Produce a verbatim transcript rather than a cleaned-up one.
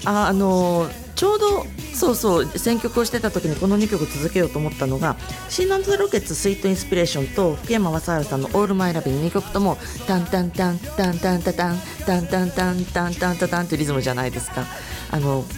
あ、あのちょうどそうそう選曲をしてた時にこのにきょく続けようと思ったのが、シーナンドロケッツスイートインスピレーションと福山雅治さんのオールマイラビーにきょくともタンタンタンタンタンタタンタンタンタンタンタンタンってリズムじゃないですか。あの